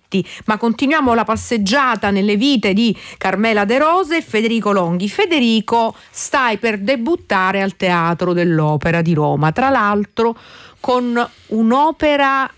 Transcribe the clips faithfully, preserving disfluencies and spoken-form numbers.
Giolitti, ma continuiamo la passeggiata nelle vite di Carmela De Rose e Federico Longhi. Federico, stai per debuttare al Teatro dell'Opera di Roma, tra l'altro con un'opera,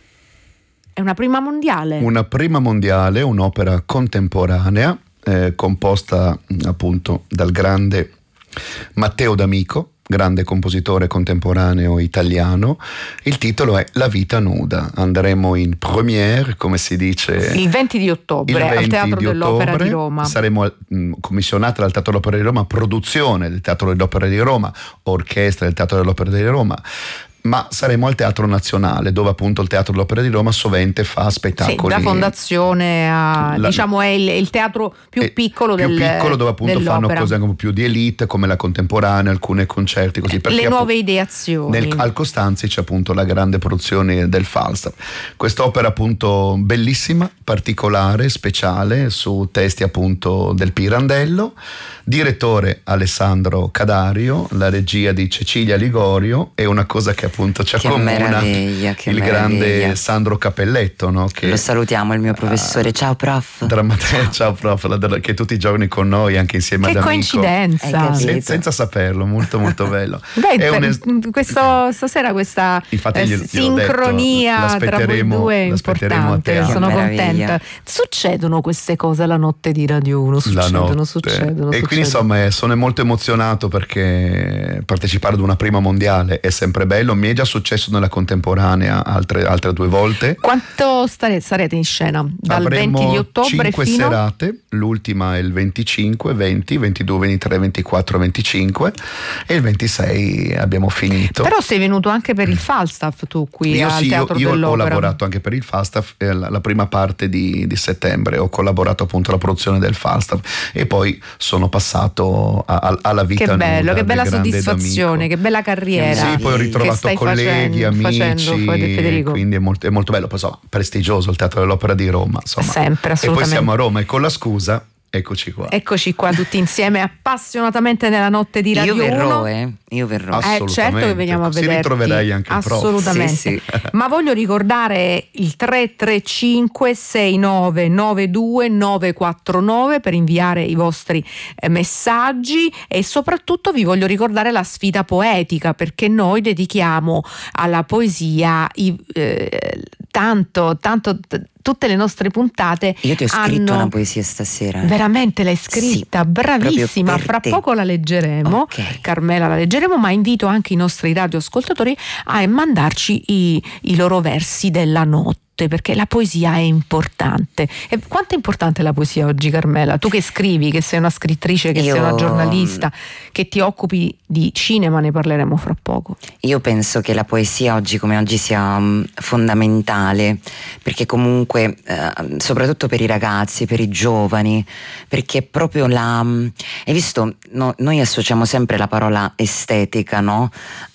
è una prima mondiale. Una prima mondiale, un'opera contemporanea, eh, composta appunto dal grande Matteo D'Amico, grande compositore contemporaneo italiano. Il titolo è La vita nuda. Andremo in première, come si dice, il venti di ottobre il venti al Teatro di dell'Opera ottobre. di Roma. Saremo mh, commissionati dal Teatro dell'Opera di Roma, produzione del Teatro dell'Opera di Roma, orchestra del Teatro dell'Opera di Roma. Ma saremo al Teatro Nazionale, dove appunto il Teatro dell'Opera di Roma sovente fa spettacoli. Sì, la fondazione a, la, diciamo è il, il teatro più piccolo più del piccolo, dove appunto dell'opera. Fanno cose anche più di elite, come la contemporanea, alcuni concerti così. Le nuove ideazioni. Nel, al Costanzi c'è appunto la grande produzione del Falstaff. Quest'opera appunto bellissima, particolare, speciale, su testi appunto del Pirandello. Direttore Alessandro Cadario, la regia di Cecilia Ligorio, e una cosa che appunto ci accomuna, che il grande Sandro Capelletto, no? Che lo salutiamo, il mio professore. Ciao prof. Drammate- ciao prof, che tutti i giorni con noi, anche insieme che ad Amico. coincidenza. Sen- senza saperlo, molto molto bello. Beh, È un es- questo, stasera questa Infatti eh, glielo- gliel'ho sincronia detto, tra voi due è l'aspetteremo a importante. teatro. Sono Che meraviglia. contenta. Succedono queste cose la notte di Radio uno, succedono, La notte. succedono. E succedono. quindi insomma eh, sono molto emozionato, perché partecipare ad una prima mondiale è sempre bello. Mi è già successo nella contemporanea altre, altre due volte. Quanto stare, sarete in scena? Dal Avremo venti di ottobre cinque fino serate, l'ultima è il venticinque, venti, ventidue, ventitré, ventiquattro, venticinque, e il ventisei abbiamo finito. Però sei venuto anche per il Falstaff tu qui Io al sì, io, Teatro io ho dell'Opera. lavorato anche per il Falstaff eh, la, la prima parte di, di settembre, ho collaborato appunto alla produzione del Falstaff, e poi sono passato a, a, alla vita Che bello, nuda che bella del grande soddisfazione, D'Amico. che bella carriera. Sì, poi ho che ritrovato stai colleghi, facendo, amici, facendo, Federico. quindi è molto, è molto bello. Poi insomma, prestigioso il Teatro dell'Opera di Roma, insomma. Sempre, E poi assolutamente. siamo a Roma, e con la scusa eccoci qua. Eccoci qua tutti insieme appassionatamente nella notte di Radio Io verrò, uno. eh. Io verrò. Eh, certo che veniamo a Si vederti. ritroverai anche il prof. Assolutamente. Sì, sì. Ma voglio ricordare il tre tre cinque sei nove nove due nove quattro nove per inviare i vostri eh, messaggi, e soprattutto vi voglio ricordare la sfida poetica, perché noi dedichiamo alla poesia i, eh, tanto, tanto t- tutte le nostre puntate. Io ti ho scritto hanno... una poesia stasera. Veramente l'hai scritta, Sì, bravissima. proprio per Fra te. poco la leggeremo, Ok. Carmela la leggeremo, ma invito anche i nostri radioascoltatori a mandarci i, i loro versi della notte, perché la poesia è importante. E quanto è importante la poesia oggi, Carmela? Tu che scrivi, che sei una scrittrice, che Io- sei una giornalista, che ti occupi di cinema, ne parleremo fra poco. Io penso che la poesia oggi come oggi sia um, fondamentale, perché comunque uh, soprattutto per i ragazzi, per i giovani, perché proprio la um, hai visto, no, noi associamo sempre la parola estetica, no,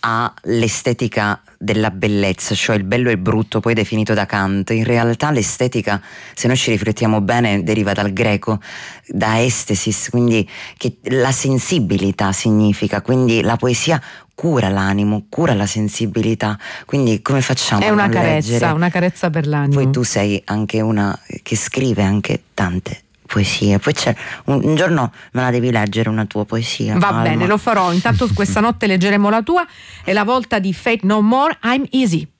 all'estetica della bellezza, cioè il bello e il brutto poi definito da Kant. In realtà l'estetica, se noi ci riflettiamo bene, deriva dal greco, da estesis, quindi che la sensibilità significa, quindi la poesia cura l'animo, cura la sensibilità, quindi come facciamo È a una non carezza, leggere? una carezza per l'animo. Poi tu sei anche una che scrive anche tante poesie, poi c'è un, un giorno me la devi leggere una tua poesia. Va Alma. bene, lo farò. Intanto questa notte leggeremo la tua. È la volta di Fate No More, I'm Easy.